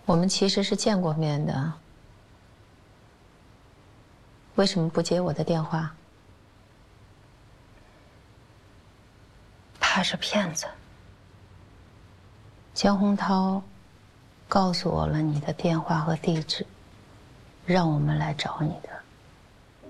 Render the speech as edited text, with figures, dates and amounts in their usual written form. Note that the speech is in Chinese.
我们其实是见过面的，为什么不接我的电话？他是骗子。江洪涛告诉我了你的电话和地址，让我们来找你的。